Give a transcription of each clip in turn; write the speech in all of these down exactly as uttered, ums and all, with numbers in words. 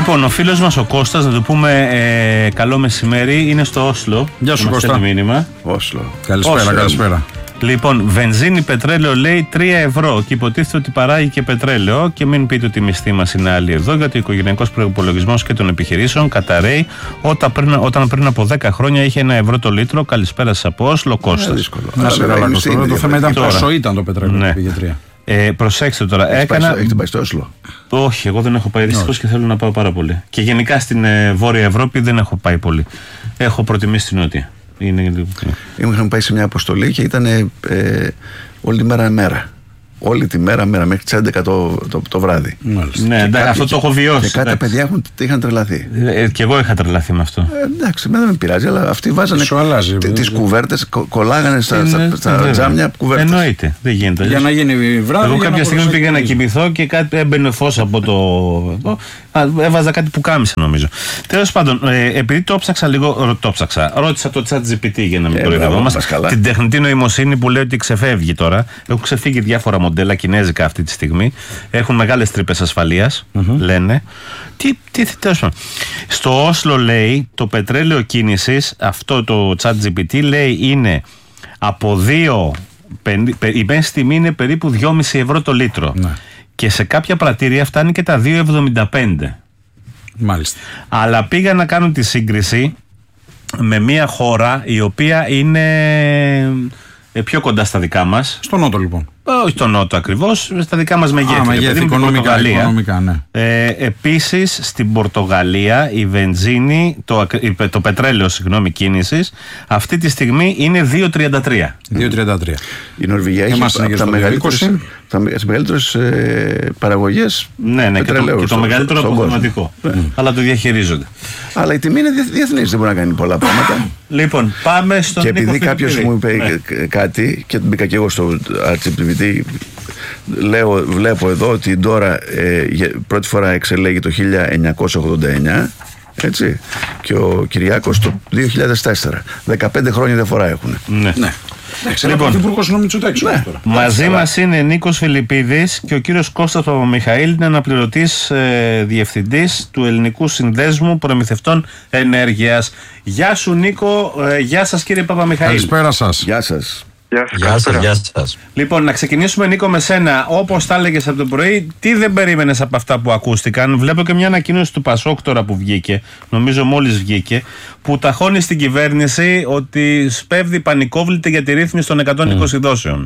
Λοιπόν, ο φίλος μας ο Κώστας, να του πούμε ε, καλό μεσημέρι, είναι στο Όσλο. Γεια σου Κώστα. Μήνυμα. Όσλο. Καλησπέρα, Όσλο. καλησπέρα. Λοιπόν, βενζίνη, πετρέλαιο λέει τρία ευρώ και υποτίθεται ότι παράγει και πετρέλαιο. Και μην πείτε ότι η μισθή μας είναι άλλη εδώ, γιατί ο οικογενειακός προϋπολογισμός και των επιχειρήσεων καταραίει όταν πριν, όταν πριν από δέκα χρόνια είχε ένα ευρώ το λίτρο. Καλησπέρα σας από Όσλο, Κώστας. Δύσκολο. Να σε καλά, Κώστα. Το θέμα ήταν πόσο ήταν το πετρέλαιο. Ναι. Ε, προσέξτε τώρα. Έχετε έκανα... πάει, πάει στο Όσλο? Όχι, εγώ δεν έχω πάει δυστυχώς και θέλω να πάω πάρα πολύ. Και γενικά στην ε, Βόρεια Ευρώπη δεν έχω πάει πολύ. Έχω προτιμήσει την Νότια. Είναι... Είχαμε πάει σε μια αποστολή και ήταν ε, ε, όλη τη μέρα μέρα. Όλη τη μέρα μέρα μέχρι τις έντεκα το, το, το βράδυ. Μάλιστα. Ναι, εντάξει, αυτό το έχω βιώσει. Και κάτι παιδιά έχουν, είχαν τρελαθεί. Ε, και εγώ είχα τρελαθεί με αυτό. Ε, εντάξει, δεν με πειράζει, αλλά αυτοί βάζανε τις κουβέρτες, κο, κολλάγανε στα, είναι, στα, στα τζάμια κουβέρτες. Εννοείται, δεν γίνεται. Για να γίνει βράδυ. Εγώ κάποια στιγμή πήγα να κοιμηθώ και κάτι έμπαινε φως από το. Έβαζα κάτι που κάμισε νομίζω. Τέλος πάντων, ε, επειδή το ψάξα λίγο, το ψάξα. Ρώτησα το ChatGPT για να μην ε, κοροϊδευόμαστε. Την τεχνητή νοημοσύνη που λέει ότι ξεφεύγει τώρα. Έχουν ξεφύγει διάφορα μοντέλα κινέζικα αυτή τη στιγμή. Έχουν μεγάλες τρύπες ασφαλείας, mm-hmm. λένε. Τι, τι, τέλος πάντων. Στο Όσλο λέει το πετρέλαιο κίνησης, αυτό το ChatGPT λέει είναι από δύο. Η μέση τιμή είναι περίπου δυόμισι ευρώ το λίτρο. Ναι. Και σε κάποια πρατήρια φτάνει και τα δύο εβδομήντα πέντε. Μάλιστα. Αλλά πήγα να κάνω τη σύγκριση με μια χώρα η οποία είναι πιο κοντά στα δικά μας. Στο Νότο λοιπόν. Όχι στο Νότο ακριβώς, στα δικά μας μεγέθη. Α, μεγέθη, οικονομικά, οικονομικά, ναι. Ε, επίσης στην Πορτογαλία η βενζίνη, το, το πετρέλαιο συγγνώμη κίνησης, αυτή τη στιγμή είναι δύο τριάντα τρία. δύο τριάντα τρία. Η Νορβηγία έχει από τα μεγαλύτερες ε, παραγωγές. Ναι, ναι, και το, και το μεγαλύτερο αποθεματικό. Mm. Αλλά το διαχειρίζονται. Αλλά η τιμή είναι διεθνής, δεν μπορεί να κάνει πολλά πράγματα. Λοιπόν, πάμε στον Νίκο. Και επειδή κάποιος μου είπε ναι. κάτι και μπήκα και εγώ στο ChatGPT, λέω, βλέπω εδώ ότι τώρα ε, πρώτη φορά εξελέγει το χίλια εννιακόσια ογδόντα εννιά, έτσι, και ο Κυριάκος το δύο χιλιάδες τέσσερα. δεκαπέντε χρόνια διαφορά έχουν. Ναι. ναι. Λοιπόν, ναι. Μαζί μας είναι Νίκος Φιλιππίδης και ο κύριος Κώστας Παπαμιχαήλ, είναι αναπληρωτής ε, διευθυντής του Ελληνικού Συνδέσμου Προμηθευτών Ενέργειας. Γεια σου Νίκο, ε, γεια σας κύριε Παπαμιχαήλ. Καλησπέρα σας. Γεια σας. Γεια σας, γεια σας. Λοιπόν, να ξεκινήσουμε Νίκο με σένα. Όπως τα έλεγες από το πρωί, τι δεν περίμενες από αυτά που ακούστηκαν? Βλέπω και μια ανακοίνωση του Πασόκ τώρα που βγήκε, νομίζω μόλις βγήκε, που ταχώνει στην κυβέρνηση ότι σπέβδει πανικόβλητη για τη ρύθμιση των εκατόν είκοσι mm. δόσεων.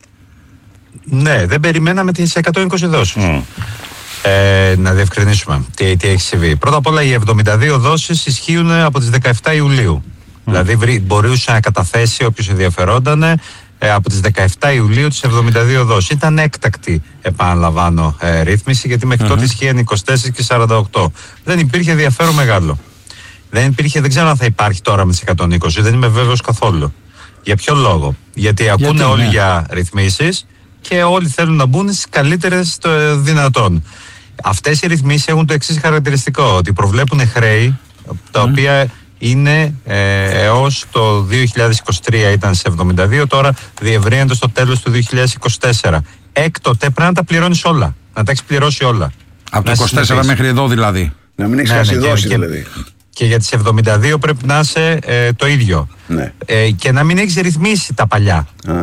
Ναι, δεν περιμέναμε τις εκατόν είκοσι δόσεις. Mm. Ε, να διευκρινίσουμε τι, τι έχει συμβεί. Πρώτα απ' όλα οι εβδομήντα δύο δόσεις ισχύουν από τις δεκαεφτά Ιουλίου. Mm. Δηλαδή μπορούσε να καταθέσει όποιος ενδιαφερόταν ε, από τις δεκαεφτά Ιουλίου τις εβδομήντα δύο δόσεις. Ήταν έκτακτη, επαναλαμβάνω, ε, ρύθμιση, γιατί μέχρι mm-hmm. τότε ισχύαν είκοσι τέσσερα και σαράντα οκτώ. Δεν υπήρχε ενδιαφέρον μεγάλο. Δεν υπήρχε, δεν ξέρω αν θα υπάρχει τώρα με τις εκατόν είκοσι, δεν είμαι βέβαιος καθόλου. Για ποιο λόγο? Γιατί ακούνε γιατί, όλοι ναι. για ρυθμίσεις και όλοι θέλουν να μπουν στις καλύτερες δυνατόν. Αυτές οι ρυθμίσεις έχουν το εξής χαρακτηριστικό, ότι προβλέπουν χρέη τα mm. οποία είναι ε, έως το δύο χιλιάδες είκοσι τρία ήταν σε εβδομήντα δύο, τώρα διευρύνεται στο τέλος του δύο χιλιάδες είκοσι τέσσερα. Έκτοτε πρέπει να τα πληρώνεις όλα, να τα έχεις πληρώσει όλα. Από το είκοσι τέσσερα μέχρι εδώ δηλαδή. Να μην έχεις ναι, χάσει ναι, δόση και, δηλαδή. Και για τις εβδομήντα δύο πρέπει να είσαι ε, το ίδιο. Ναι. Ε, και να μην έχεις ρυθμίσει τα παλιά. Α,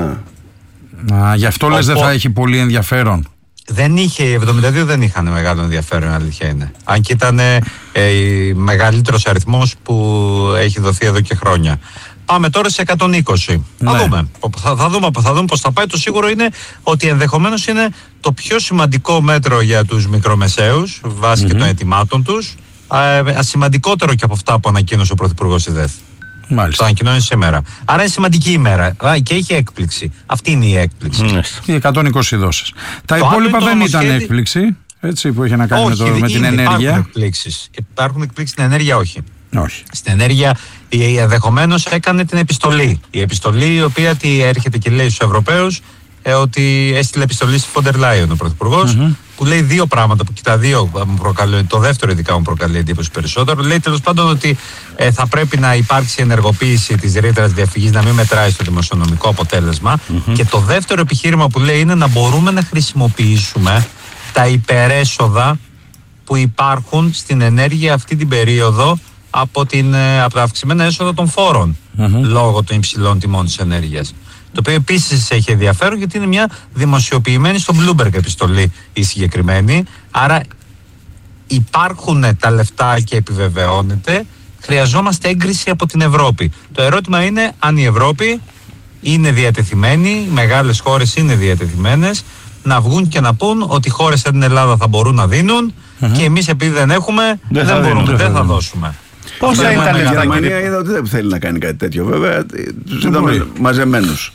Α γι' αυτό λες δεν θα έχει πολύ ενδιαφέρον. Δεν είχε, οι εβδομήντα δύο δεν είχαν μεγάλο ενδιαφέρον, αλήθεια είναι. Αν και ήταν ε, μεγαλύτερος αριθμός που έχει δοθεί εδώ και χρόνια. Πάμε τώρα σε εκατόν είκοσι. Ναι. Θα δούμε. Θα, θα, δούμε, θα δούμε πώς θα πάει. Το σίγουρο είναι ότι ενδεχομένως είναι το πιο σημαντικό μέτρο για τους μικρομεσαίους, βάσει mm-hmm. και των αιτημάτων τους. Ε, σημαντικότερο και από αυτά που ανακοίνωσε ο Πρωθυπουργός ΕΔΕΘ. Μάλιστα. Το ανακοινώνει σήμερα. Άρα είναι σημαντική ημέρα. Και έχει έκπληξη. Αυτή είναι η έκπληξη. Mm. Οι εκατόν είκοσι δόσεις. Τα το υπόλοιπα δεν ήταν σχέδι... έκπληξη. Έτσι, που είχε να κάνει όχι, με, το, με την ενέργεια. Υπάρχουν εκπλήξεις. Υπάρχουν εκπλήξεις στην ενέργεια, όχι. όχι. Στην ενέργεια, ενδεχομένως έκανε την επιστολή. Η επιστολή, η οποία τι έρχεται και λέει στους Ευρωπαίους, ε, ότι έστειλε επιστολή στη Φόντερ Λάιον ο Πρωθυπουργός, mm-hmm. που λέει δύο πράγματα που και τα δύο μου προκαλούν, το δεύτερο ειδικά μου προκαλεί εντύπωση περισσότερο. Λέει τέλος πάντων ότι ε, θα πρέπει να υπάρξει ενεργοποίηση της ρήτρας διαφυγής, να μην μετράει στο δημοσιονομικό αποτέλεσμα. Mm-hmm. Και το δεύτερο επιχείρημα που λέει είναι να μπορούμε να χρησιμοποιήσουμε τα υπερέσοδα που υπάρχουν στην ενέργεια αυτή την περίοδο από, την, από τα αυξημένα έσοδα των φόρων mm-hmm. λόγω των υψηλών τιμών της ενέργειας. Το οποίο επίσης έχει ενδιαφέρον γιατί είναι μια δημοσιοποιημένη στο Bloomberg επιστολή η συγκεκριμένη. Άρα υπάρχουν τα λεφτά και επιβεβαιώνεται. Χρειαζόμαστε έγκριση από την Ευρώπη. Το ερώτημα είναι αν η Ευρώπη είναι διατεθειμένη, οι μεγάλες χώρες είναι διατεθειμένες να βγουν και να πούν ότι χώρες σαν την Ελλάδα θα μπορούν να δίνουν mm-hmm. και εμείς επειδή δεν έχουμε δεν, δεν μπορούμε, δίνουν, δεν θα δώσουμε. Πόσα είναι τα λεφτά? Η Γερμανία είδα ότι δεν θέλει να κάνει κάτι τέτοιο, βέβαια. Τους είδαμε μαζεμένους.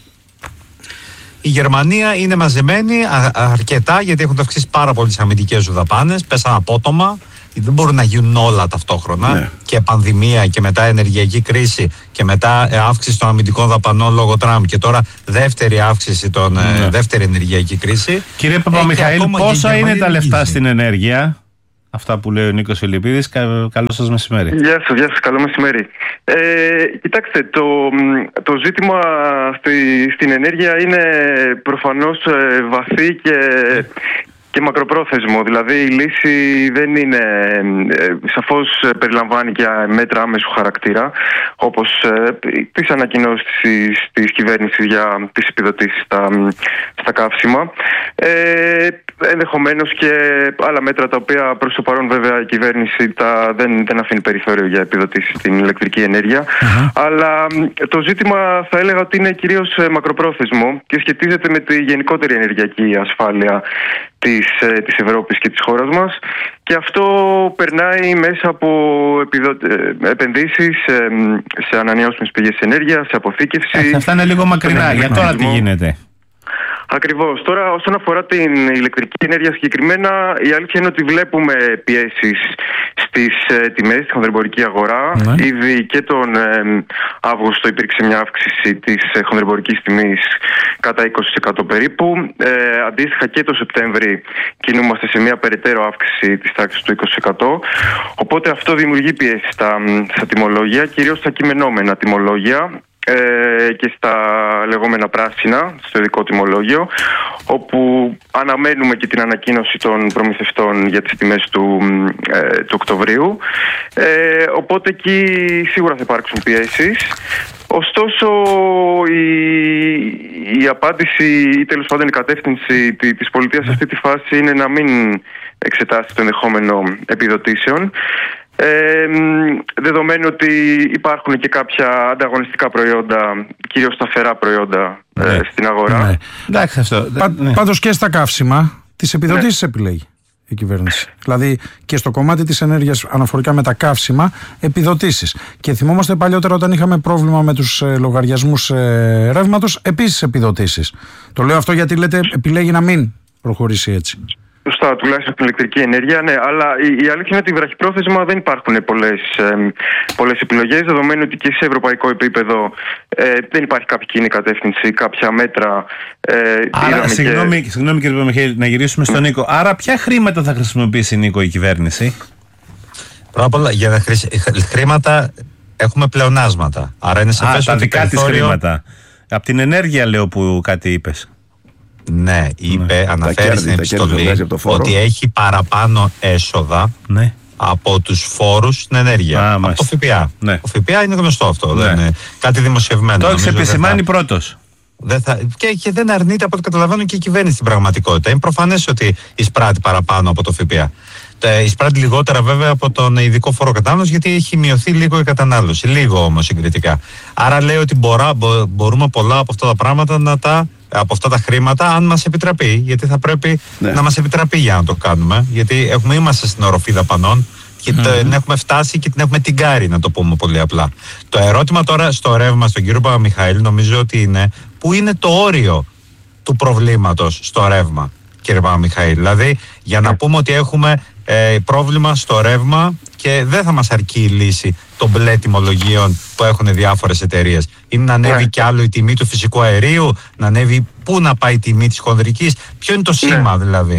Η Γερμανία είναι μαζεμένη α, αρκετά γιατί έχουν αυξήσει πάρα πολύ τις αμυντικές δαπάνες, πέσαν απότομα. Δεν μπορούν να γίνουν όλα ταυτόχρονα. Ναι. Και πανδημία και μετά ενεργειακή κρίση και μετά αύξηση των αμυντικών δαπανών λόγω Τραμπ και τώρα δεύτερη αύξηση των ναι. δεύτερη ενεργειακή κρίση. Κύριε Παπαμιχαήλ, πόσα είναι τα λεφτά λυγίζει. Στην ενέργεια? Αυτά που λέει ο Νίκος Φιλιππίδης. Καλό σας μεσημέρι. Γεια σας, γεια σας, καλό μεσημέρι. Ε, κοιτάξτε, το, το ζήτημα στη, στην ενέργεια είναι προφανώς ε, βαθύ και, και μακροπρόθεσμο. Δηλαδή η λύση δεν είναι, ε, σαφώς περιλαμβάνει και μέτρα άμεσου χαρακτήρα, όπως ε, τις ανακοινώσεις της κυβέρνησης για τις επιδοτήσεις στα, στα καύσιμα. Ε, ενδεχομένως και άλλα μέτρα τα οποία προς το παρόν βέβαια η κυβέρνηση τα, δεν, δεν αφήνει περιθώριο για επιδοτήσεις στην ηλεκτρική ενέργεια. Uh-huh. Αλλά το ζήτημα θα έλεγα ότι είναι κυρίως μακροπρόθεσμο και σχετίζεται με τη γενικότερη ενεργειακή ασφάλεια της, της Ευρώπης και της χώρας μας, και αυτό περνάει μέσα από επιδο... επενδύσεις σε ανανεώσιμες πηγές ενέργειας, σε αποθήκευση. Ε, αυτά είναι λίγο μακρινά, για τώρα τι γίνεται? Ακριβώς. Τώρα, όσον αφορά την ηλεκτρική ενέργεια συγκεκριμένα, η αλήθεια είναι ότι βλέπουμε πιέσεις στις ε, τιμές, στη χονδρεμπορική αγορά. Ναι. Ήδη και τον ε, Αύγουστο υπήρξε μια αύξηση της ε, χονδρεμπορικής τιμής κατά είκοσι τοις εκατό περίπου. Ε, αντίστοιχα και το Σεπτέμβρη κινούμαστε σε μια περαιτέρω αύξηση της τάξης του είκοσι τοις εκατό. Οπότε αυτό δημιουργεί πιέσεις στα, στα τιμολόγια, κυρίως στα κειμενόμενα τιμολόγια. Ε, και στα λεγόμενα πράσινα, στο ειδικό τιμολόγιο, όπου αναμένουμε και την ανακοίνωση των προμηθευτών για τις τιμές του, ε, του Οκτωβρίου. Ε, οπότε εκεί σίγουρα θα υπάρξουν πιέσεις. Ωστόσο η, η απάντηση ή τέλος πάντων η κατεύθυνση της πολιτείας σε αυτή τη φάση είναι να μην εξετάσει το ενδεχόμενο επιδοτήσεων. Ε, δεδομένου ότι υπάρχουν και κάποια ανταγωνιστικά προϊόντα, κυρίως σταθερά προϊόντα ναι. ε, στην αγορά. Ναι. Εντάξει, αυτό. Πα, ναι. Πάντως και στα καύσιμα τις επιδοτήσεις ναι. επιλέγει η κυβέρνηση. Δηλαδή και στο κομμάτι της ενέργειας αναφορικά με τα καύσιμα επιδοτήσεις. Και θυμόμαστε παλιότερα όταν είχαμε πρόβλημα με τους ε, λογαριασμούς ε, ρεύματος, επίσης επιδοτήσεις. Το λέω αυτό γιατί λέτε επιλέγει να μην προχωρήσει έτσι. Σωστά, τουλάχιστον στην ηλεκτρική ενέργεια, ναι. Αλλά η, η αλήθεια είναι ότι βραχυπρόθεσμα δεν υπάρχουν πολλές, ε, πολλές επιλογές, δεδομένου ότι και σε ευρωπαϊκό επίπεδο ε, δεν υπάρχει κάποια κοινή κατεύθυνση, κάποια μέτρα. Ε, Άρα, συγγνώμη, και... συγγνώμη κύριε Παπαμιχαήλ, να γυρίσουμε στον Νίκο. Άρα, ποια χρήματα θα χρησιμοποιήσει, Νίκο, η κυβέρνηση? Πρώτα απ' όλα, για τα χρησι... χρήματα έχουμε πλεονάσματα. Άρα είναι σαφές ότι τα δικά περιθώριο... της χρήματα. Από την ενέργεια, λέω, που κάτι είπες. Ναι, είπε, ναι. αναφέρει στην επιστολή ότι έχει παραπάνω έσοδα ναι. από τους φόρους στην ενέργεια. Α, από το ΦΠΑ. Ναι. Το ΦΠΑ είναι γνωστό αυτό, ναι. δεν είναι κάτι δημοσιευμένο. Το έχεις επισημάνει θα... πρώτος. Δεν θα... και, και δεν αρνείται από ό,τι καταλαβαίνω και η κυβέρνηση στην πραγματικότητα. Είναι προφανές ότι εισπράττει παραπάνω από το ΦΠΑ. Εισπράττει λιγότερα βέβαια από τον ειδικό φόρο κατανάλωση, γιατί έχει μειωθεί λίγο η κατανάλωση. Λίγο όμως συγκριτικά. Άρα λέει ότι μπορά, μπορούμε πολλά από αυτά τα πράγματα να τα. Από αυτά τα χρήματα, αν μας επιτραπεί, γιατί θα πρέπει ναι. να μας επιτραπεί για να το κάνουμε, γιατί έχουμε, είμαστε στην οροφή δαπανών και mm-hmm. την έχουμε φτάσει και την έχουμε τυγκάρει, να το πούμε πολύ απλά. Το ερώτημα τώρα στο ρεύμα, στον κύριο Παπαμιχαήλ, νομίζω ότι είναι πού είναι το όριο του προβλήματος στο ρεύμα, κύριε Παπαμιχαήλ. Δηλαδή, για να πούμε ότι έχουμε ε, πρόβλημα στο ρεύμα και δεν θα μας αρκεί η λύση των μπλε τιμολογίων που έχουν διάφορες εταιρείες. Είναι να ανέβει yeah. κι άλλο η τιμή του φυσικού αερίου, να ανέβει πού να πάει η τιμή της χονδρικής, ποιο είναι το σήμα ναι. δηλαδή.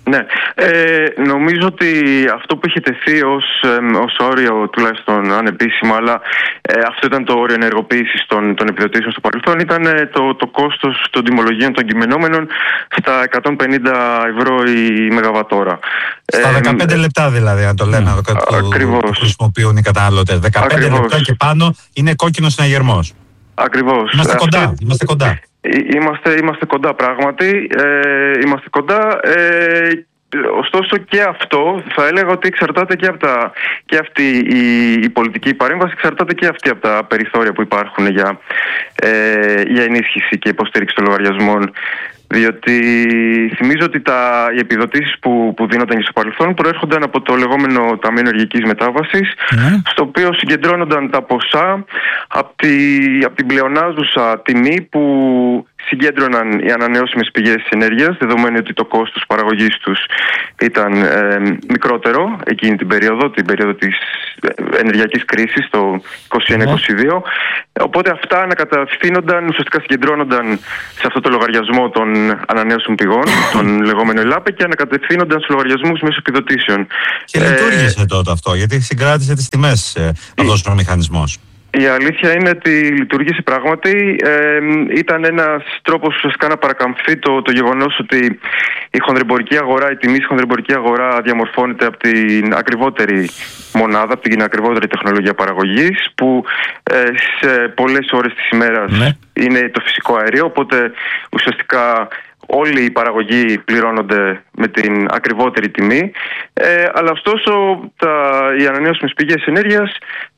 Ναι, ε, νομίζω ότι αυτό που είχε τεθεί ως, ε, ως όριο, τουλάχιστον ανεπίσημα, αλλά ε, αυτό ήταν το όριο ενεργοποίησης των, των επιδοτήσεων στο παρελθόν, ήταν ε, το, το κόστος των τιμολογίων των κειμενόμενων στα εκατόν πενήντα ευρώ η μεγαβατόρα. Στα δεκαπέντε ε, λεπτά δηλαδή, αν το λέμε, mm, το, το χρησιμοποιούν οι καταναλωτές. δεκαπέντε ακριβώς. Λεπτά και πάνω είναι κόκκινος συναγερμός. Ακριβώς. Είμαστε κοντά, Αυτή... είμαστε κοντά. Είμαστε, είμαστε κοντά πράγματι, ε, είμαστε κοντά, ε, ωστόσο και αυτό θα έλεγα ότι εξαρτάται και από τα, και αυτή η, η πολιτική παρέμβαση, εξαρτάται και αυτή από τα περιθώρια που υπάρχουν για, ε, για ενίσχυση και υποστήριξη των λογαριασμών. Διότι θυμίζω ότι τα, οι επιδοτήσεις που, που δίνονταν και στο παρελθόν προέρχονταν από το λεγόμενο Ταμείο Ενεργειακής Μετάβασης, mm. στο οποίο συγκεντρώνονταν τα ποσά από, τη, από την πλεονάζουσα τιμή που συγκέντρωναν οι ανανεώσιμες πηγές της ενέργειας, δεδομένου ότι το κόστος παραγωγής τους ήταν ε, μικρότερο εκείνη την περίοδο, την περίοδο της ενεργειακής κρίσης, το είκοσι ένα είκοσι δύο. Mm. Οπότε αυτά ανακατευθύνονταν, ουσιαστικά συγκεντρώνονταν σε αυτό το λογαριασμό των ανανεώσιμων πηγών, τον λεγόμενο ΕΛΑΠΕ, και ανακατευθύνονταν στους λογαριασμούς μέσω επιδοτήσεων. Και ε, λειτουργήσε τότε αυτό, γιατί συγκράτησε τις τιμές ε, αυτός ο μηχανισμός. Η αλήθεια είναι ότι λειτουργήσε πράγματι. Ε, ήταν ένας τρόπος ουσιαστικά να παρακαμφθεί το, το γεγονός ότι η χονδρεμπορική αγορά, η τιμή στη χονδρεμπορική αγορά διαμορφώνεται από την ακριβότερη μονάδα, από την ακριβότερη τεχνολογία παραγωγής, που ε, σε πολλές ώρες της ημέρας ναι. είναι το φυσικό αέριο, οπότε ουσιαστικά όλοι οι παραγωγοί πληρώνονται με την ακριβότερη τιμή, ε, αλλά ωστόσο τα, οι ανανεώσιμες πηγές ενέργειας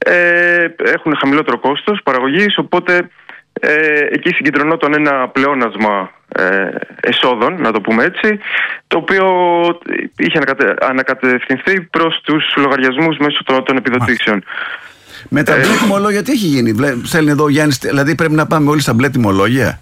ε, έχουν χαμηλότερο κόστος παραγωγής, οπότε ε, εκεί συγκεντρωνόταν ένα πλεόνασμα ε, εσόδων, να το πούμε έτσι, το οποίο είχε ανακατε, ανακατευθυνθεί προς τους λογαριασμούς μέσω των, των επιδοτήσεων. Με τα μπλε τιμολόγια τι έχει γίνει? Στέλνει εδώ ο Γιάννης, δηλαδή πρέπει να πάμε όλοι στα μπλε τιμολόγια?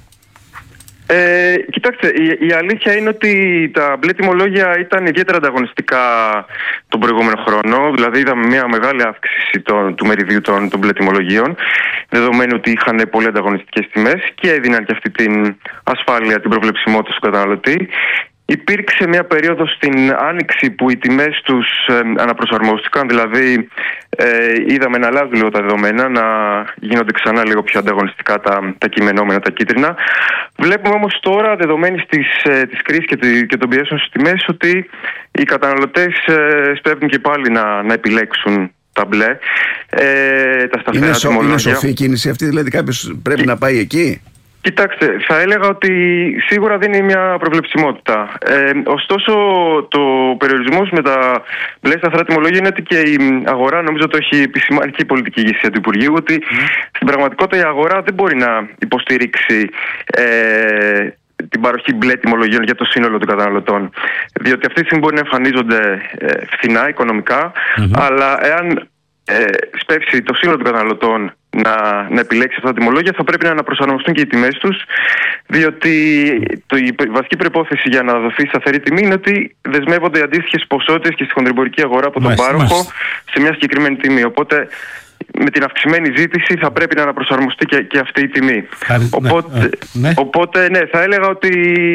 Ε, κοιτάξτε, η, η αλήθεια είναι ότι τα μπλε τιμολόγια ήταν ιδιαίτερα ανταγωνιστικά τον προηγούμενο χρόνο. Δηλαδή είδαμε μια μεγάλη αύξηση των, του μεριδίου των, των μπλε τιμολογίων, δεδομένου ότι είχαν πολύ ανταγωνιστικές τιμές και έδιναν και αυτή την ασφάλεια, την προβλεψιμότητα στον καταναλωτή. Υπήρξε μια περίοδος στην Άνοιξη που οι τιμές τους ε, αναπροσαρμόστηκαν, δηλαδή ε, είδαμε να αλλάζουν λίγο τα δεδομένα, να γίνονται ξανά λίγο πιο ανταγωνιστικά τα, τα κειμενόμενα, τα κίτρινα. Βλέπουμε όμως τώρα, δεδομένης της, ε, της κρίσης και, τη, και των πιέσεων στις τιμές, ότι οι καταναλωτές ε, σπέβουν και πάλι να, να επιλέξουν τα μπλε, ε, τα σταθερά είναι τιμολόγια. Είναι σοφή κίνηση αυτή, δηλαδή κάποιος πρέπει και... να πάει εκεί? Κοιτάξτε, θα έλεγα ότι σίγουρα δίνει μια προβλεψιμότητα. Ε, ωστόσο, το περιορισμός με τα μπλε σταθερά τιμολόγια είναι ότι και η αγορά, νομίζω το έχει επισημάνει και η πολιτική ηγεσία του Υπουργείου, ότι mm. στην πραγματικότητα η αγορά δεν μπορεί να υποστηρίξει ε, την παροχή μπλε τιμολογίων για το σύνολο των καταναλωτών. Διότι αυτή τη στιγμή μπορεί να εμφανίζονται ε, φθηνά οικονομικά, mm-hmm. αλλά εάν ε, σπεύσει το σύνολο των καταναλωτών να, να επιλέξει αυτά τα τιμολόγια, θα πρέπει να αναπροσαρμοστούν και οι τιμές τους, διότι το, η βασική προϋπόθεση για να δοθεί σταθερή τιμή είναι ότι δεσμεύονται αντίστοιχες ποσότητες και στη χονδρεμπορική αγορά από τον πάροχο μάλιστα. σε μια συγκεκριμένη τιμή. Οπότε με την αυξημένη ζήτηση θα πρέπει να αναπροσαρμοστεί και, και αυτή η τιμή. Χάρη, οπότε, ναι, ναι. οπότε ναι, θα έλεγα ότι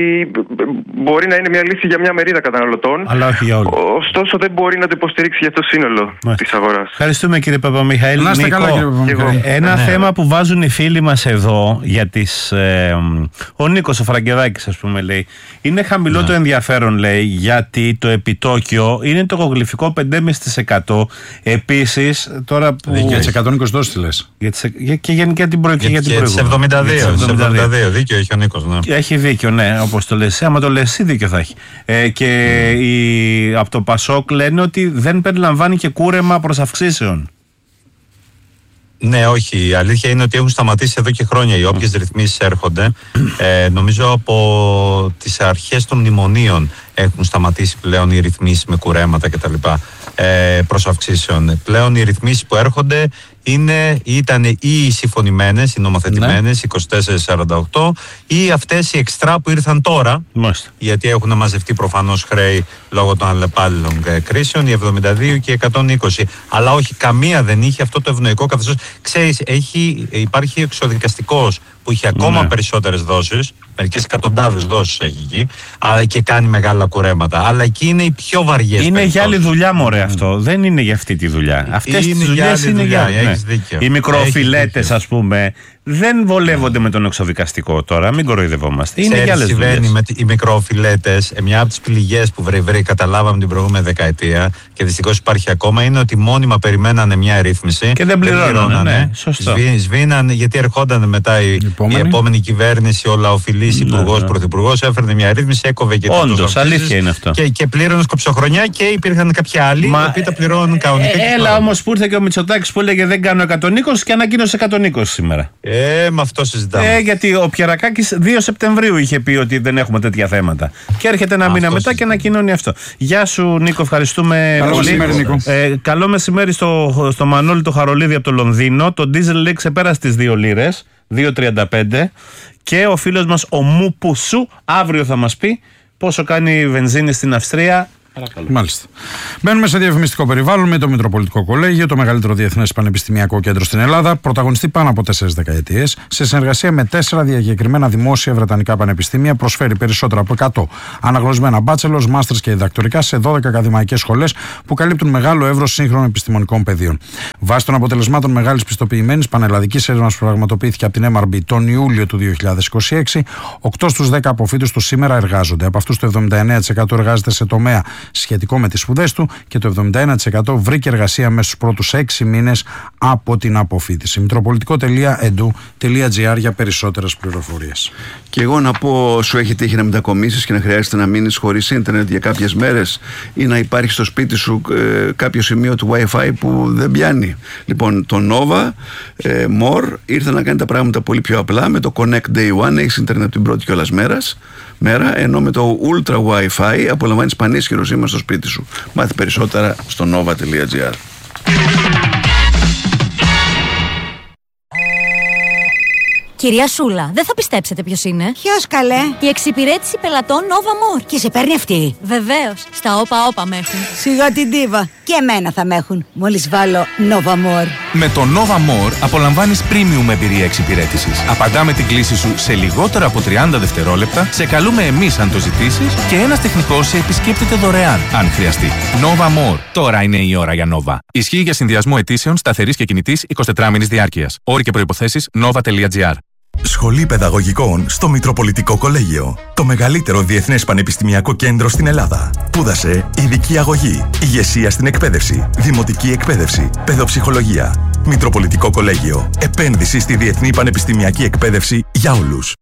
μπορεί να είναι μια λύση για μια μερίδα καταναλωτών, αλλά όχι για όλους. Ωστόσο δεν μπορεί να το υποστηρίξει για το σύνολο της αγοράς. Ευχαριστούμε κύριε Παπαμιχαήλ. Να είστε καλά, κύριε Παπαμιχαήλ. Ένα ναι. θέμα που βάζουν οι φίλοι μας εδώ για τις, ε, ο Νίκος ο Φραγκεδάκης ας πούμε λέει, είναι χαμηλό ναι. το ενδιαφέρον λέει, γιατί το επιτόκιο είναι το κογλυφικό πέντε κόμμα πέντε τοις εκατό. Επίσης τώρα που... για τις εκατόν είκοσι δόσεις λες. Για τις, για, και γενικά την προηγούμενη. Για, για, για τις εβδομήντα δύο. εβδομήντα δύο. Δίκιο έχει ο Νίκος. Ναι. Έχει δίκιο, ναι, όπως το λες. Άμα το λες εσύ, δίκιο θα έχει. Ε, και mm. οι, από το Πασόκ λένε ότι δεν περιλαμβάνει και κούρεμα προς αυξήσεων. Ναι, όχι. Η αλήθεια είναι ότι έχουν σταματήσει εδώ και χρόνια οι όποιες mm. ρυθμίσεις έρχονται. Ε, νομίζω από τις αρχές των μνημονίων έχουν σταματήσει πλέον οι ρυθμίσεις με κουρέματα κτλ. Ε, προς αυξήσεων. Πλέον οι ρυθμίσεις που έρχονται είναι, ήταν ή οι συμφωνημένες, οι νομοθετημένες, ναι. είκοσι τέσσερα σαράντα οκτώ, ή αυτές οι εξτρά που ήρθαν τώρα, Μάλιστα. γιατί έχουν μαζευτεί προφανώς χρέη λόγω των αλλεπάλληλων κρίσεων, οι εβδομήντα δύο και εκατόν είκοσι. Αλλά όχι, καμία δεν είχε αυτό το ευνοϊκό καθεστώς. Ξέρεις, έχει, υπάρχει εξοδικαστικός που είχε ακόμα ναι. περισσότερες δόσεις, μερικές εκατοντάδες δόσεις έχει εκεί, αλλά και κάνει μεγάλα κουρέματα. Αλλά εκεί είναι οι πιο βαριές Είναι περιπτώσεις. για άλλη δουλειά, μωρέ, αυτό. Δεν είναι για αυτή τη δουλειά. Αυτές τις δουλειές είναι για. Ναι. Οι μικροφιλέτες, ας πούμε, δεν βολεύονται με τον εξοδικαστικό τώρα, μην κοροϊδευόμαστε. Είναι Ξέρεις, για άλλες δουλειές. συμβαίνει με οι μικροφιλέτες, μια από τις πληγές που βρε, βρε, καταλάβαμε την προηγούμενη δεκαετία και δυστυχώς υπάρχει ακόμα, είναι ότι μόνιμα περιμένανε μια ρύθμιση και δεν πληρώνανε. Ναι, σωστό. Σβή, σβήνανε, γιατί ερχόταν μετά η, η, επόμενη. η επόμενη κυβέρνηση, ο λαοφιλής ναι, υπουργός, ναι. πρωθυπουργός, έφερνε μια ρύθμιση, έκοβε και όντως, αλήθεια είναι αυτό. Και, και πλήρωνε σκοψοχρονιά και υπήρχαν κάποιοι άλλοι Μα, που τα πληρώνουν κανονικά. Ε, έλα όμως που ήρθε και ο Μητσοτάκης που έλεγε δεν κάνω εκατόν είκοσι και ανακοίνωσε εκατόν είκοσι σήμερα. Ε, με αυτό συζητάμε. Ε, γιατί ο Πιερακάκης δύο Σεπτεμβρίου είχε πει ότι δεν έχουμε τέτοια θέματα. Και έρχεται ένα μήνα μετά και ανακοινώνει αυτό. Γεια σου, Νίκο, ευχαριστούμε καλό πολύ. Μεσημέρι, Νίκο. Ε, καλό μεσημέρι στο, στο Μανώλη το Χαρολίδη από το Λονδίνο. Το ντίζελ λέει ξεπέρασε τις δύο λίρες, δύο τριάντα πέντε. Και ο φίλος μας ο Μουπουσού αύριο θα μας πει πόσο κάνει η βενζίνη στην Αυστρία. Παρακαλώ. Μάλιστα. Μπαίνουμε σε διαφημιστικό περιβάλλον με το Μητροπολιτικό Κολέγιο, το μεγαλύτερο διεθνές πανεπιστημιακό κέντρο στην Ελλάδα, πρωταγωνιστεί πάνω από τέσσερις δεκαετίες. Σε συνεργασία με τέσσερα διακεκριμένα δημόσια βρετανικά πανεπιστήμια, προσφέρει περισσότερα από εκατό αναγνωρισμένα bachelors, masters και διδακτορικά σε δώδεκα ακαδημαϊκές σχολές που καλύπτουν μεγάλο εύρος σύγχρονων επιστημονικών πεδίων. Βάσει των αποτελεσμάτων μεγάλης πιστοποιημένης πανελλαδικής έρευνας που πραγματοποιήθηκε από την εμ αρ μπι τον Ιούλιο του δύο χιλιάδες είκοσι έξι, οκτώ στους δέκα αποφύτους του σήμερα εργάζονται. Από αυτούς το εβδομήντα εννέα τοις εκατό εργάζεται σε τομέα σχετικό με τις σπουδές του και το εβδομήντα ένα τοις εκατό βρήκε εργασία μέσα στους πρώτους έξι μήνες από την αποφύτιση. μητροπολιτικό τελεία e d u τελεία g r για περισσότερες πληροφορίες. Και εγώ να πω, σου έχει τύχει να μετακομίσεις και να χρειάζεται να μείνεις χωρίς ίντερνετ για κάποιες μέρες ή να υπάρχει στο σπίτι σου ε, κάποιο σημείο του Wi-Fi που δεν πιάνει. Λοιπόν, το Nova ε, More ήρθε να κάνει τα πράγματα πολύ πιο απλά. Με το Connect Day One έχεις ίντερνετ την πρώτη κιόλας μέρας, μέρα, ενώ με το Ultra Wi-Fi απολαμβάνεις πανίσχυρο σήμα στο σπίτι σου. Μάθει περισσότερα στο nova τελεία g r. Κυρία Σούλα, δεν θα πιστέψετε ποιος είναι. Ποιος καλέ? Η εξυπηρέτηση πελατών Nova More. Και σε παίρνει αυτή? Βεβαίως. Στα όπα όπα με έχουν. Σιγά την τίβα. Και εμένα θα με έχουν. Μόλις βάλω Nova More. Με το Nova More απολαμβάνεις premium εμπειρία εξυπηρέτησης. Απαντάμε την κλήση σου σε λιγότερα από τριάντα δευτερόλεπτα, σε καλούμε εμείς αν το ζητήσεις και ένας τεχνικός σε επισκέπτεται δωρεάν αν χρειαστεί. Nova More. Τώρα είναι η ώρα για Nova. Ισχύει για συνδυασμό αιτήσεων σταθερής και κινητής εικοσιτετράμηνης διάρκειας. Όροι και προϋποθέσεις nova τελεία g r. Σχολή Παιδαγωγικών στο Μητροπολιτικό Κολέγιο. Το μεγαλύτερο διεθνές πανεπιστημιακό κέντρο στην Ελλάδα. Σπούδασε ειδική αγωγή, ηγεσία στην εκπαίδευση, δημοτική εκπαίδευση, παιδοψυχολογία. Μητροπολιτικό Κολέγιο. Επένδυση στη διεθνή πανεπιστημιακή εκπαίδευση για όλους.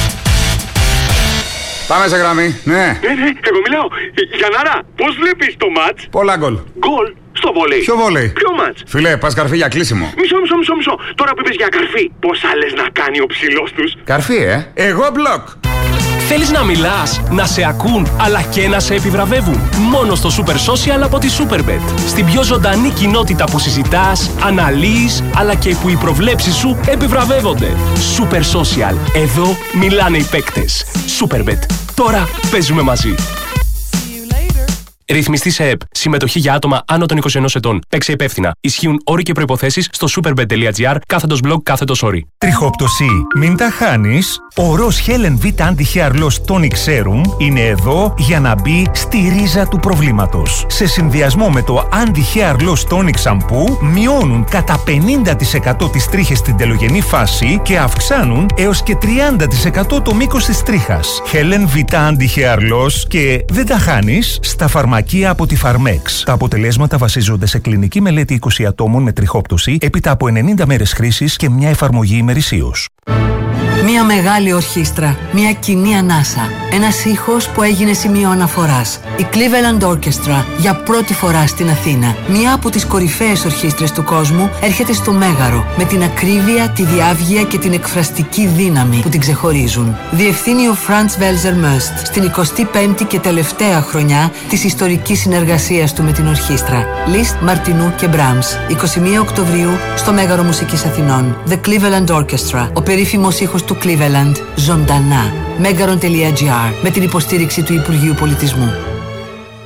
Πάμε σε γραμμή, ναι. Ναι, ναι, εγώ μιλάω. Γιαννάρα, πώς βλέπεις το μάτς? Πολλά γκολ. Γκολ στο βόλεϊ. Ποιο βόλεϊ? Ποιο μάτς? Φίλε, πας καρφί για κλείσιμο. Μισό, μισό, μισό, μισό. Τώρα που είπες για καρφί, πόσα λες να κάνει ο ψηλός τους? Καρφί, ε. Εγώ μπλοκ. Θέλεις να μιλάς, να σε ακούν, αλλά και να σε επιβραβεύουν? Μόνο στο Super Social από τη Superbet. Στην πιο ζωντανή κοινότητα που συζητάς, αναλύεις, αλλά και που οι προβλέψεις σου επιβραβεύονται. Super Social. Εδώ μιλάνε οι παίκτες. Superbet. Τώρα παίζουμε μαζί. Ρυθμιστή σε ΕΠ. Συμμετοχή για άτομα άνω των είκοσι ενός ετών. Παίξε υπεύθυνα. Ισχύουν όροι και προϋποθέσεις στο superbet τελεία g r κάθετος blog κάθετος όροι. Τριχόπτωση. Μην τα χάνεις. Ο Ροζ Helen V Anti-Hair Loss Tonic Serum είναι εδώ για να μπει στη ρίζα του προβλήματος. Σε συνδυασμό με το Anti-Hair Loss Tonic Shampoo μειώνουν κατά πενήντα τοις εκατό τις τρίχες στην τελογενή φάση και αυξάνουν έως και τριάντα τοις εκατό το μήκος της τρίχας. Helen V Anti-Hair Loss και δεν τα χάνεις στα φαρμακεία από τη Farmex. Τα αποτελέσματα βασίζονται σε κλινική μελέτη είκοσι ατόμων με τριχόπτωση έπειτα από ενενήντα μέρες χρήσης και μια εφαρμογή ημερησίως. Μια μεγάλη ορχήστρα, μια κοινή ανάσα, ένας ήχος που έγινε σημείο αναφοράς. Η Cleveland Orchestra για πρώτη φορά στην Αθήνα. Μια από τις κορυφαίες ορχήστρες του κόσμου έρχεται στο Μέγαρο με την ακρίβεια, τη διάβγεια και την εκφραστική δύναμη που την ξεχωρίζουν. Διευθύνει ο Franz Welser Möst στην εικοστή πέμπτη και τελευταία χρονιά της ιστορικής συνεργασίας του με την ορχήστρα. Λίστ, Μαρτινού και Μπράμς. εικοστή πρώτη Οκτωβρίου στο Μέγαρο Μουσικής Αθηνών. The Cleveland Orchestra. Ο περίφημος ήχος του Cleveland, ζωντανά. μέγαρον τελεία τζι άρ με την υποστήριξη του Υπουργείου Πολιτισμού.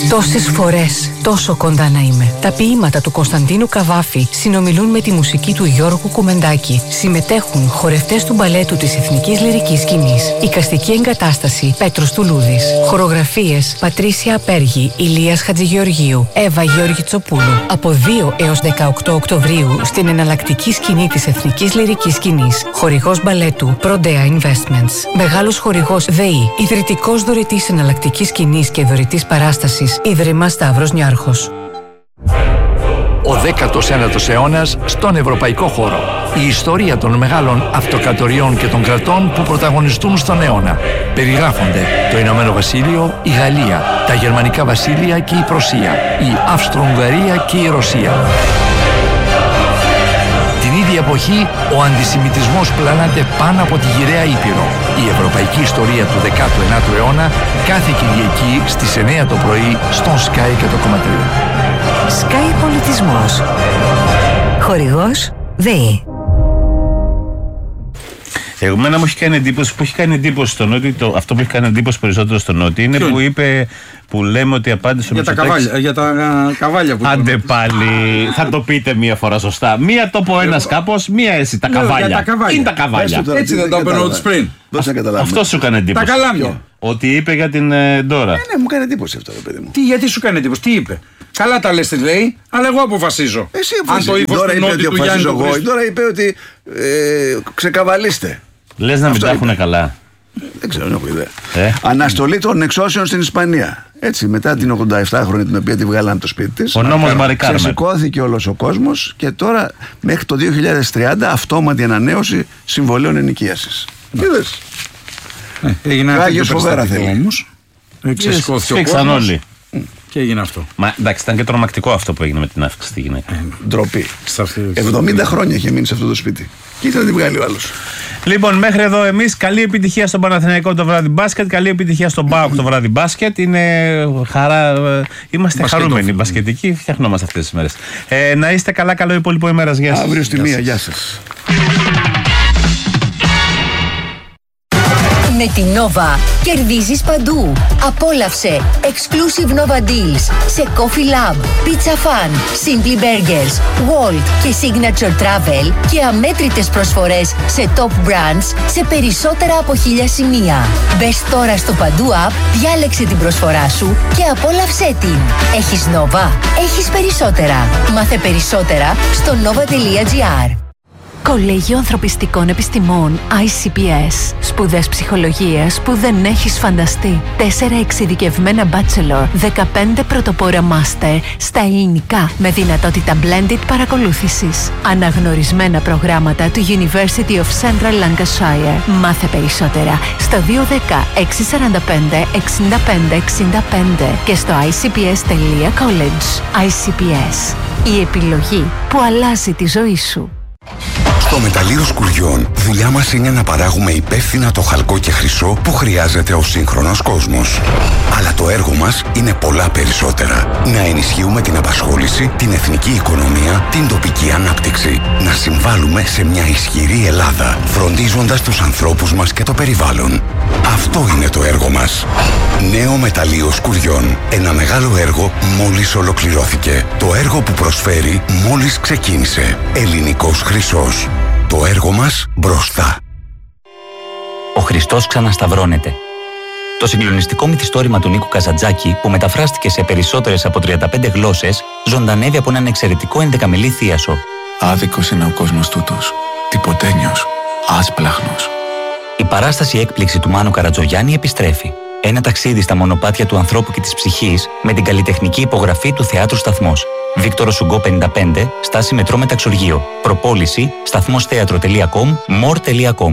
Τόσες φορές, τόσο κοντά να είμαι. Τα ποίηματα του Κωνσταντίνου Καβάφη συνομιλούν με τη μουσική του Γιώργου Κουμεντάκη. Συμμετέχουν χορευτές του μπαλέτου της Εθνικής Λυρικής Σκηνής. Εικαστική εγκατάσταση Πέτρος Τουλούδης. Χορογραφίες Πατρίσια Απέργη, Ηλίας Χατζηγεωργίου, Εύα Γεωργιτσοπούλου. Από δύο έως δεκαοκτώ Οκτωβρίου στην εναλλακτική σκηνή της Εθνικής Λυρικής Σκηνής. Χορηγός μπαλέτου Prodea Investments. Μεγάλος χορηγός ΔΕΗ. Ιδρυτικός δωρητής εναλλακτικής σκηνής και δωρητής παράστασης. Ίδρυμα Σταύρος Νιάρχος. Ο δέκατος ένατος αιώνας στον ευρωπαϊκό χώρο. Η ιστορία των μεγάλων αυτοκρατοριών και των κρατών που πρωταγωνιστούν στον αιώνα. Περιγράφονται το Ηνωμένο Βασίλειο, η Γαλλία, τα Γερμανικά Βασίλεια και η Πρωσία, η Αυστρο-Ουγγαρία και η Ρωσία. Την ίδια εποχή, ο αντισημιτισμός πλανάται πάνω από τη γυραιά Ήπειρο. Η ευρωπαϊκή ιστορία του δέκατου ένατου αιώνα κάθε Κυριακή στις εννιά το πρωί στον Sky και το κόμμα τρία. Sky Πολιτισμός. Χορηγός ΔΕΗ. Εγώ μένα μου έχει κάνει εντύπωση, που έχει κάνει εντύπωση στον Νότι, το, αυτό που έχει κάνει εντύπωση περισσότερο στον Νότι είναι Ποιο? που είπε, που λέμε ότι απάντησε για, τα καβάλια, για τα uh, καβάλια που άντε πάλι, θα το πείτε μία φορά σωστά. Μία το πω ένας κάπως, μία εσύ τα καβάλια. Για τα καβάλια. Είναι τα καβάλια. Έτσι δεν το έπαιρνε ούτως πριν. Αυτό σου έκανε εντύπωση. Τα καλάμια. Ότι είπε για την ε, Ντόρα. Ναι, ναι, μου έκανε εντύπωση αυτό, παιδί μου. Τι, γιατί σου έκανε εντύπωση, τι είπε. Καλά τα λες, τι λέει, αλλά εγώ αποφασίζω. Εσύ αποφασίζω. Αν το ύφος του Νότι του Γιάννη του Χρήστου. Τώρα είπε ότι ε, ξεκαβαλίστε. Λες να μην τα έχουν καλά. Δεν ξέρω, δεν έχω ιδέα. Ε? Αναστολή των εξώσεων στην Ισπανία. Έτσι, μετά την ογδόντα επτά χρόνια την οποία τη βγάλανε από το σπίτι της. Ο νόμος Μαρικάρμερ. Ξεσηκώθηκε όλος ο κόσμος και τώρα μέχρι το δύο χιλιάδες τριάντα αυτόματη ανανέωση συμβολέων ενοικίασης. Είδες. Ε, έγινε ένα τέτοιο περιστατικό όμως. Ξεσηκώθηκαν όλοι. Και έγινε αυτό. Μα εντάξει, ήταν και τρομακτικό αυτό που έγινε με την άφηξη στη γυναίκα. Ε, ντροπή. εβδομήντα χρόνια είχε μείνει σε αυτό το σπίτι. Και ήθελε να την βγάλει ο άλλος. Λοιπόν, μέχρι εδώ εμείς. Καλή επιτυχία στον Παναθηναϊκό το βράδυ μπάσκετ. Καλή επιτυχία στον ΠΑΟΚ το βράδυ μπάσκετ. Είναι χαρά. Είμαστε Μπασκετόφι. χαρούμενοι. Μπασκετικοί, φτιαχνόμαστε αυτές τις μέρες. Ε, να είστε καλά, καλό υπόλοιπο ημέρας. Γεια σας. Αύριο στη μία. Γεια σας. Με την Nova κερδίζεις παντού. Απόλαυσε Exclusive Nova Deals σε Coffee Lab, Pizza Fun, Simply Burgers, Walt και Signature Travel και αμέτρητες προσφορές σε top brands σε περισσότερα από χίλια σημεία. Μπες τώρα στο Παντού App, διάλεξε την προσφορά σου και απόλαυσέ την. Έχεις Nova, έχεις περισσότερα. Μάθε περισσότερα στο nova.gr. Κολέγιο Ανθρωπιστικών Επιστημών άι σι πι ες. Σπουδές ψυχολογίας που δεν έχεις φανταστεί. Τέσσερα εξειδικευμένα bachelor, δεκαπέντε πρωτοπόρα master στα ελληνικά με δυνατότητα blended παρακολούθησης. Αναγνωρισμένα προγράμματα του University of Central Lancashire. Μάθε περισσότερα στο δύο ένα μηδέν έξι τέσσερα πέντε εξήντα πέντε εξήντα πέντε και στο άι σι πι ες τελεία κολέγ. άι σι πι ες. Η επιλογή που αλλάζει τη ζωή σου. Στο μεταλλείο Σκουριών, δουλειά μας είναι να παράγουμε υπεύθυνα το χαλκό και χρυσό που χρειάζεται ο σύγχρονος κόσμος. Αλλά το έργο μας είναι πολλά περισσότερα. Να ενισχύουμε την απασχόληση, την εθνική οικονομία, την τοπική ανάπτυξη. Να συμβάλλουμε σε μια ισχυρή Ελλάδα, φροντίζοντας τους ανθρώπους μας και το περιβάλλον. Αυτό είναι το έργο μας. Νέο μεταλλείο Σκουριών. Ένα μεγάλο έργο μόλις ολοκληρώθηκε. Το έργο που προσφέρει μόλις ξεκίνησε. Ελληνικός χρυσός. Το έργο μας μπροστά. Ο Χριστός ξανασταυρώνεται. Το συγκλονιστικό μυθιστόρημα του Νίκου Καζαντζάκη, που μεταφράστηκε σε περισσότερες από τριάντα πέντε γλώσσες, ζωντανεύει από έναν εξαιρετικό ενδεκαμελή θίασο. Άδικος είναι ο κόσμος τούτος. Τυποτένιος. Άσπλαχνος. Η παράσταση έκπληξη του Μάνου Καρατζογιάννη επιστρέφει. Ένα ταξίδι στα μονοπάτια του ανθρώπου και της ψυχής με την καλλιτεχνική υπογραφή του Θεάτρου Σταθμός. Βίκτορο Σουγκό πενήντα πέντε, στάση μετρό Μεταξουργείο. Προπόληση σταθμόσθέατρο τελεία κομ, μορ τελεία κομ.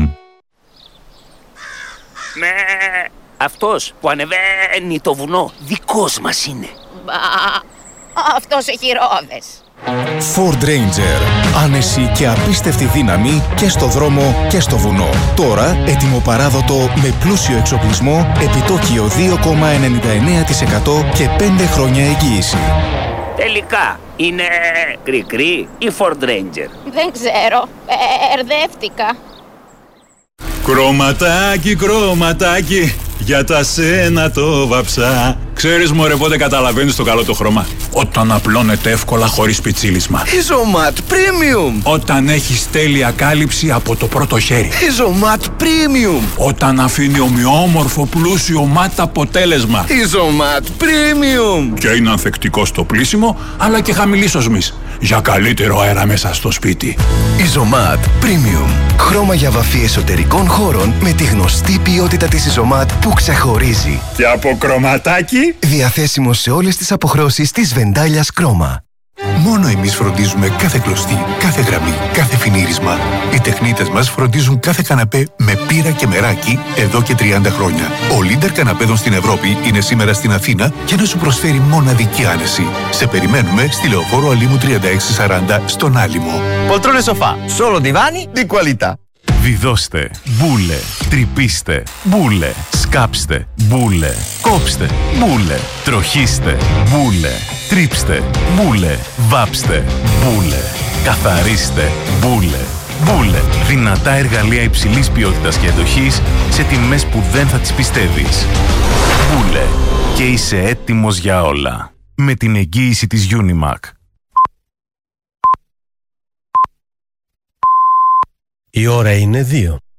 Ναι, αυτός που ανεβαίνει το βουνό δικός μας είναι. Μπα, αυτός έχει ρόδες. Ford Ranger. Άνεση και απίστευτη δύναμη και στο δρόμο και στο βουνό. Τώρα έτοιμο παράδοτο με πλούσιο εξοπλισμό, επιτόκιο δύο κόμμα ενενήντα εννέα τοις εκατό και πέντε χρόνια εγγύηση. Τελικά, είναι κρικρί ή Ford Ranger? Δεν ξέρω, μπερδεύτηκα. Κρωματάκι, κρωματάκι, Για τα σένα το βαψά. Ξέρεις μωρέ πότε καταλαβαίνεις το καλό το χρώμα? Όταν απλώνεται εύκολα χωρίς πιτσίλισμα. Ιζωμάτ Premium. Όταν έχεις τέλεια κάλυψη από το πρώτο χέρι. Ιζωμάτ Premium. Όταν αφήνει ομοιόμορφο πλούσιο ματ αποτέλεσμα. Ιζωμάτ Premium. Και είναι ανθεκτικό στο πλύσιμο αλλά και χαμηλής οσμής. Για καλύτερο αέρα μέσα στο σπίτι. Ιζωμάτ Premium. Χρώμα για βαφή εσωτερικών χώρων με τη γνωστή ποιότητα της Ιζωμάτ που ξεχωρίζει. Και από κρωματάκι. Διαθέσιμο σε όλες τις αποχρώσεις της Βεντάλιας Κρόμα. Μόνο εμείς φροντίζουμε κάθε κλωστή, κάθε γραμμή, κάθε φινίρισμα. Οι τεχνίτες μας φροντίζουν κάθε καναπέ με πύρα και μεράκι εδώ και τριάντα χρόνια. Ο Λίντερ καναπέδων στην Ευρώπη είναι σήμερα στην Αθήνα για να σου προσφέρει μοναδική άνεση. Σε περιμένουμε στη Λεωφόρο Αλήμου τριάντα έξι σαράντα στον Άλυμο. Poltrone sofà, solo divani di qualità. Βιδώστε, μπούλε, τρυπήστε, μπούλε, σκάψτε, μπούλε, κόψτε, μπούλε, τροχίστε, μπούλε, τρίψτε, μπούλε, βάψτε, μπούλε, καθαρίστε, μπούλε. Μπούλε, δυνατά εργαλεία υψηλής ποιότητας και εντοχής σε τιμές που δεν θα τις πιστεύεις. Μπούλε, και είσαι έτοιμος για όλα. Με την εγγύηση της Unimac. Η ώρα είναι δύο.